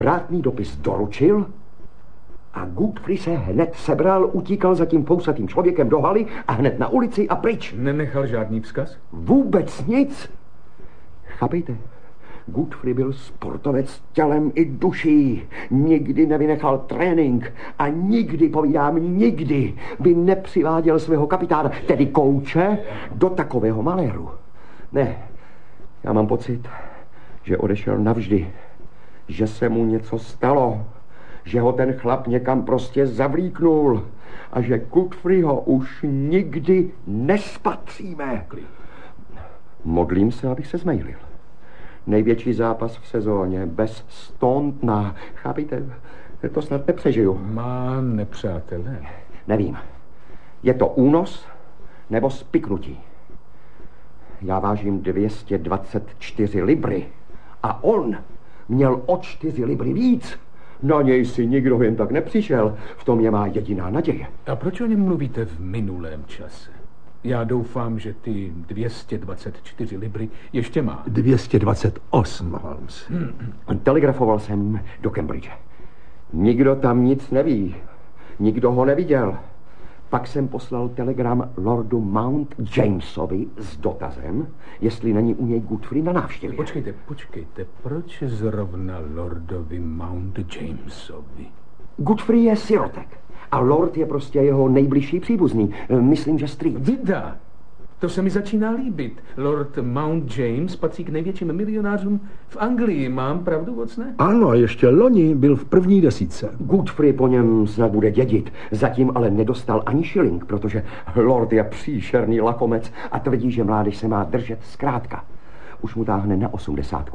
Vrátný dopis doručil a Godfrey se hned sebral, utíkal za tím fousatým člověkem do haly a hned na ulici a pryč. Nenechal žádný vzkaz? Vůbec nic. Chápejte? Godfrey byl sportovec tělem i duší. Nikdy nevynechal trénink a nikdy, povídám, nikdy by nepřiváděl svého kapitána, tedy kouče, do takového maléru. Ne, já mám pocit, že odešel navždy, že se mu něco stalo, že ho ten chlap někam prostě zavlíknul a že Godfreyho už nikdy nespatříme. Modlím se, abych se zmejlil. Největší zápas v sezóně, bez Stauntona. Chápíte, to snad nepřežiju. Má nepřátelé? Nevím. Je to únos nebo spiknutí. Já vážím 224 libry a on měl o 4 libry víc. Na něj si nikdo jen tak nepřišel. V tom je má jediná naděje. A proč o něm mluvíte v minulém čase? Já doufám, že ty 224 libry ještě má. 228, Holmes. Telegrafoval jsem do Cambridge. Nikdo tam nic neví. Nikdo ho neviděl. Pak jsem poslal telegram lordu Mount Jamesovi s dotazem, jestli není u něj Godfrey na návštěvě. Počkejte. Proč zrovna lordovi Mount Jamesovi? Godfrey je sirotek. A lord je prostě jeho nejbližší příbuzný. Myslím, že strýc. Vida, to se mi začíná líbit. Lord Mount James patří k největším milionářům v Anglii. Mám pravdu, Watsone? Ano, ještě loni byl v první desítce. Godfrey po něm snad bude dědit. Zatím ale nedostal ani šiling, protože lord je příšerný lakomec a tvrdí, že mládež se má držet zkrátka. Už mu táhne na 80.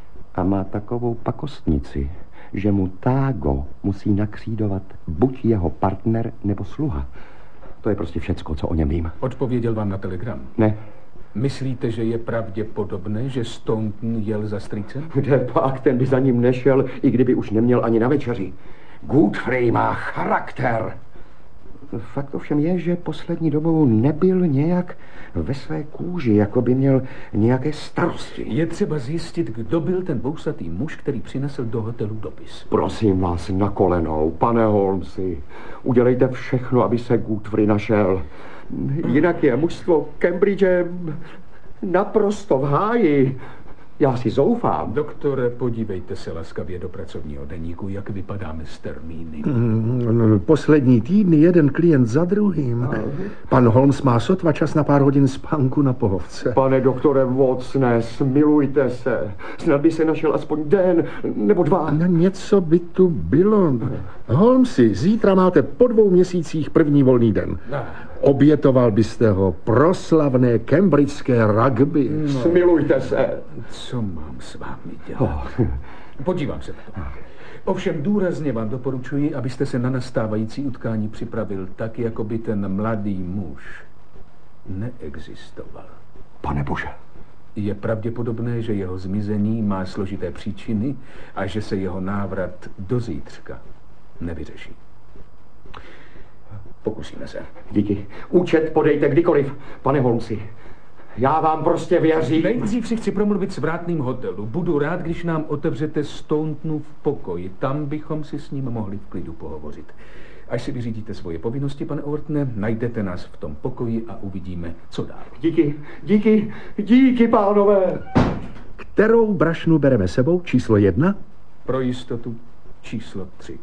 A má takovou pakostnici, že mu tágo musí nakřídovat buď jeho partner nebo sluha. To je prostě všecko, co o něm vím. Odpověděl vám na telegram? Ne. Myslíte, že je pravděpodobné, že Staunton jel za strýcem? Kde pak, ten by za ním nešel, i kdyby už neměl ani na večeři. Godfrey má charakter. Fakt ovšem je, že poslední dobou nebyl nějak ve své kůži, jako by měl nějaké starosti. Je třeba zjistit, kdo byl ten vousatý muž, který přinesl do hotelu dopis. Prosím vás na kolenou, pane Holmesi, udělejte všechno, aby se Godfrey našel. Jinak je mužstvo Cambridge naprosto v háji. Já si zoufám. Doktore, podívejte se laskavě do pracovního deníku, jak vypadáme s termíny. Poslední týdny jeden klient za druhým. Pan Holmes má sotva čas na pár hodin spánku na pohovce. Pane doktore Watsone, smilujte se. Snad by se našel aspoň den nebo dva. Něco by tu bylo. Holmesi, zítra máte po 2 měsících první volný den. Obětoval byste ho proslavné cambridgeské rugby. Smilujte se. Co mám s vámi dělat? Podívám se na to. Ovšem důrazně vám doporučuji, abyste se na nastávající utkání připravil tak, jako by ten mladý muž neexistoval. Pane bože. Je pravděpodobné, že jeho zmizení má složité příčiny a že se jeho návrat do zítřka nevyřeší. Pokusíme se. Díky. Účet podejte kdykoliv, pane Holmesi. Já vám prostě věřím. Nejdřív si chci promluvit s vrátným hotelu. Budu rád, když nám otevřete Stauntonův pokoj. Tam bychom si s ním mohli v klidu pohovořit. Až si vyřídíte svoje povinnosti, pane Ortne, najdete nás v tom pokoji a uvidíme, co dál. Díky, pánové. Kterou brašnu bereme sebou? Číslo 1? Pro jistotu číslo 3.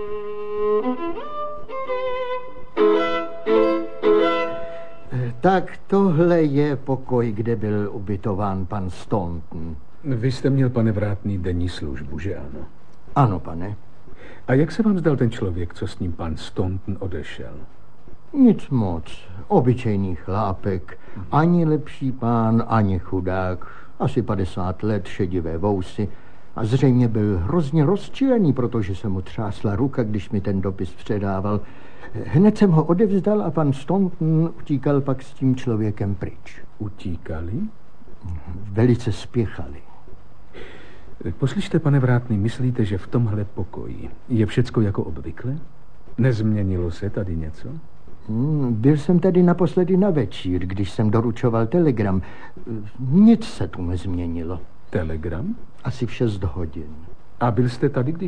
Tak tohle je pokoj, kde byl ubytován pan Staunton. Vy jste měl, pane vrátný, denní službu, že ano? Ano, pane. A jak se vám zdal ten člověk, co s ním pan Staunton odešel? Nic moc. Obyčejný chlápek. Ani lepší pán, ani chudák. Asi 50 let, šedivé vousy. A zřejmě byl hrozně rozčilený, protože se mu třásla ruka, když mi ten dopis předával. Hned jsem ho odevzdal a pan Staunton utíkal pak s tím člověkem pryč. Utíkali? Velice spěchali. Poslyšte, pane vrátný, myslíte, že v tomhle pokoji je všecko jako obvykle? Nezměnilo se tady něco? Byl jsem tady naposledy na večír, když jsem doručoval telegram. Nic se tu nezměnilo. Telegram? Asi v 6 hodin. A byl jste tady, když